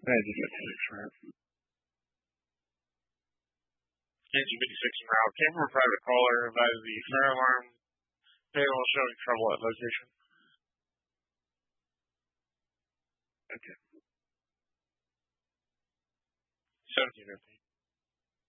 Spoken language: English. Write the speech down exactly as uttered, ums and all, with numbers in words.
I just got six for it. Engine fifty-six en route. Came from a private caller about the fire alarm panel showing trouble at location. Okay. seventeen fifteen.